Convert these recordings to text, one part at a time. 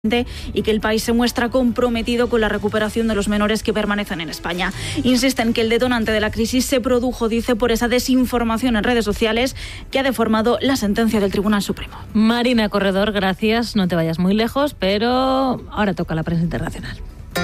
y que el país se muestra comprometido con la recuperación de los menores que permanecen en España. Insisten que el detonante de la crisis se produjo, dice, por esa desinformación en redes sociales que ha deformado la sentencia del Tribunal Supremo. Marina Corredor, gracias. No te vayas muy lejos, pero ahora toca la prensa internacional.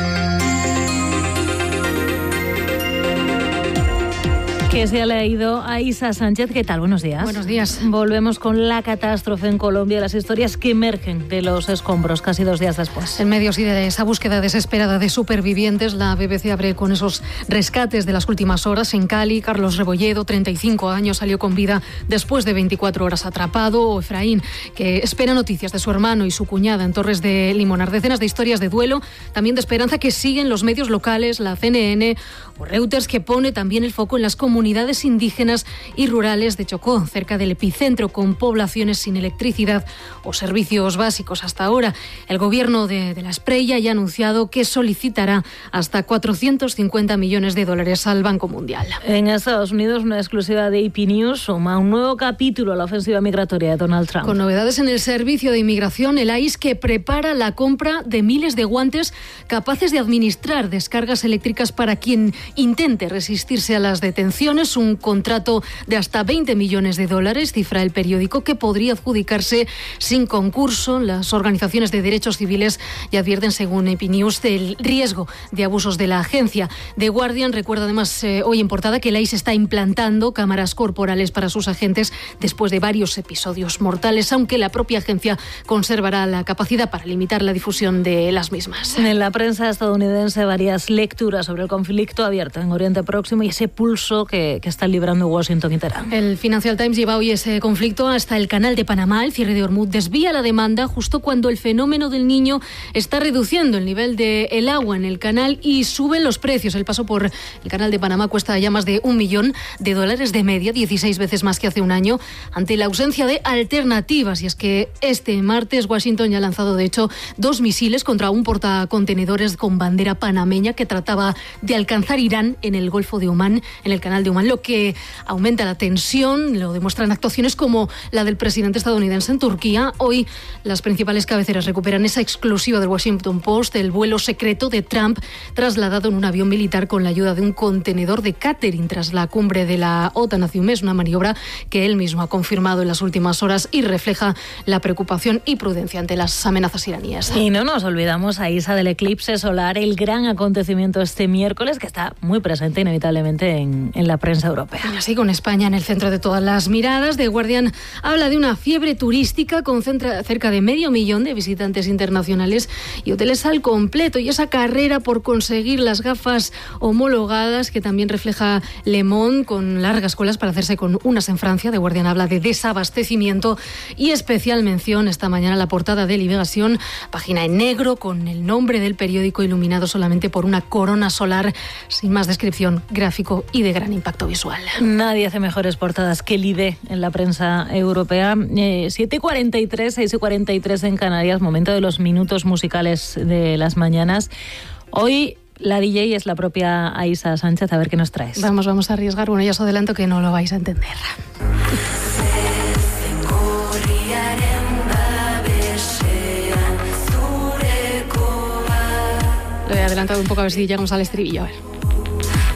Que se ha leído a Isa Sánchez. ¿Qué tal? Buenos días. Buenos días. Volvemos con la catástrofe en Colombia, las historias que emergen de los escombros casi 2 días después. En medio de esa búsqueda desesperada de supervivientes, la BBC abre con esos rescates de las últimas horas. En Cali, Carlos Rebolledo, 35 años, salió con vida después de 24 horas atrapado. O Efraín, que espera noticias de su hermano y su cuñada en Torres de Limonar. Decenas de historias de duelo, también de esperanza, que siguen los medios locales, la CNN o Reuters, que pone también el foco en las comunidades indígenas y rurales de Chocó, cerca del epicentro, con poblaciones sin electricidad o servicios básicos. Hasta ahora, el gobierno de la Espriella ya ha anunciado que solicitará hasta $450 millones al Banco Mundial. En Estados Unidos, una exclusiva de AP News suma un nuevo capítulo a la ofensiva migratoria de Donald Trump. Con novedades en el servicio de inmigración, el ICE, que prepara la compra de miles de guantes capaces de administrar descargas eléctricas para quien intente resistirse a las detenciones. Un contrato de hasta $20 millones, cifra el periódico, que podría adjudicarse sin concurso. Las organizaciones de derechos civiles ya advierten, según AP News, del riesgo de abusos de la agencia. The Guardian recuerda además hoy en portada que el ICE está implantando cámaras corporales para sus agentes después de varios episodios mortales, aunque la propia agencia conservará la capacidad para limitar la difusión de las mismas. En la prensa estadounidense, varias lecturas sobre el conflicto abierto en Oriente Próximo y ese pulso que están librando Washington y Teherán. El Financial Times lleva hoy ese conflicto hasta el canal de Panamá. El cierre de Hormuz desvía la demanda justo cuando el fenómeno del Niño está reduciendo el nivel del agua en el canal y suben los precios. El paso por el canal de Panamá cuesta ya más de $1 millón de media, 16 veces más que hace un año, ante la ausencia de alternativas. Y es que este martes Washington ya ha lanzado, de hecho, 2 misiles contra un portacontenedores con bandera panameña que trataba de alcanzar Irán en el Golfo de Omán, en el canal de Omán, lo que aumenta la tensión. Lo demuestran actuaciones como la del presidente estadounidense en Turquía. Hoy las principales cabeceras recuperan esa exclusiva del Washington Post, el vuelo secreto de Trump trasladado en un avión militar con la ayuda de un contenedor de catering tras la cumbre de la OTAN hace un mes, una maniobra que él mismo ha confirmado en las últimas horas y refleja la preocupación y prudencia ante las amenazas iraníes. Y no nos olvidamos, a Isa, del eclipse solar, el gran acontecimiento este miércoles que está muy presente inevitablemente en la prensa europea. Así, con España en el centro de todas las miradas. The Guardian habla de una fiebre turística, concentra cerca de 500.000 de visitantes internacionales y hoteles al completo, y esa carrera por conseguir las gafas homologadas que también refleja Le Monde, con largas colas para hacerse con unas en Francia. The Guardian habla de desabastecimiento y especial mención esta mañana a la portada de Liberación, página en negro con el nombre del periódico iluminado solamente por una corona solar, sin más descripción, gráfico y de gran impacto visual. Nadie hace mejores portadas que el ID en la prensa europea. 7:43, 6:43 en Canarias, momento de los minutos musicales de las mañanas. Hoy la DJ es la propia Isa Sánchez. A ver qué nos traes. Vamos a arriesgar. Bueno, ya os adelanto que no lo vais a entender. Lo he adelantado un poco a ver si llegamos al estribillo. A ver.